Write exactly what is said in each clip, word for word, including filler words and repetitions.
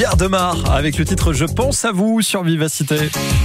Pierre Demar avec le titre Je pense à vous sur Vivacité.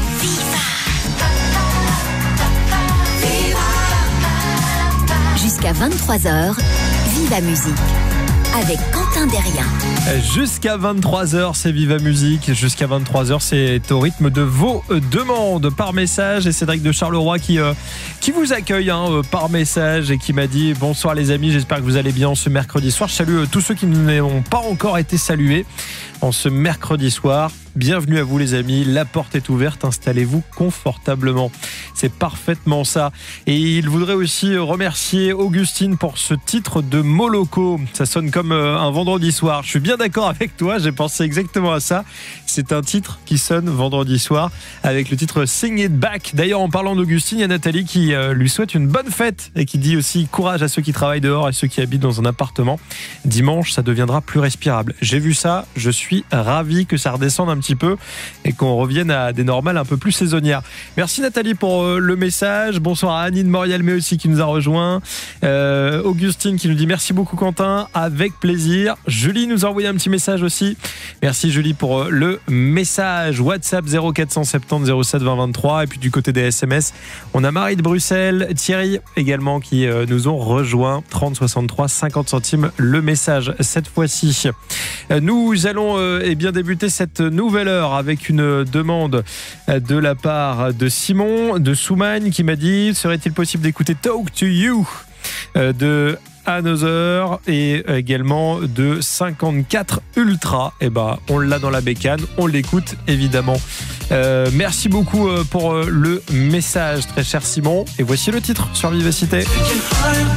Jusqu'à vingt-trois heures, Viva Musique avec Quentin Derrien. Jusqu'à vingt-trois heures, c'est Viva Musique. Jusqu'à vingt-trois heures, c'est au rythme de vos demandes par message. Et Cédric de Charleroi qui, euh, qui vous accueille hein, par message et qui m'a dit « Bonsoir les amis, j'espère que vous allez bien ce mercredi soir. » Je salue tous ceux qui n'ont pas encore été salués en ce mercredi soir. Bienvenue à vous les amis, la porte est ouverte, installez-vous confortablement. C'est parfaitement ça. Et il voudrait aussi remercier Augustine pour ce titre de Moloko. Ça sonne comme un vendredi soir. Je suis bien d'accord avec toi, j'ai pensé exactement à ça. C'est un titre qui sonne vendredi soir avec le titre Sing It Back. D'ailleurs, en parlant d'Augustine, il y a Nathalie qui lui souhaite une bonne fête et qui dit aussi courage à ceux qui travaillent dehors et ceux qui habitent dans un appartement. Dimanche, ça deviendra plus respirable. J'ai vu ça, je suis ravi que ça redescende un petit peu et qu'on revienne à des normales un peu plus saisonnières. Merci Nathalie pour euh, le message. Bonsoir à Annie de Morialmé aussi qui nous a rejoint. Euh, Augustine qui nous dit merci beaucoup Quentin, avec plaisir. Julie nous a envoyé un petit message aussi. Merci Julie pour euh, le message. WhatsApp zéro quatre cent soixante-dix zéro sept vingt vingt-trois. Et puis du côté des S M S, on a Marie de Bruxelles, Thierry également qui euh, nous ont rejoint. trente soixante-trois cinquante centimes le message cette fois-ci. Euh, nous allons euh, eh bien débuter cette nouvelle heure avec une demande de la part de Simon de Soumagne qui m'a dit serait-il possible d'écouter Talk to You de Another et également de cinquante-quatre Ultra. Et eh ben on l'a dans la bécane, on l'écoute évidemment. Euh, merci beaucoup pour le message très cher Simon et voici le titre sur Vivacité.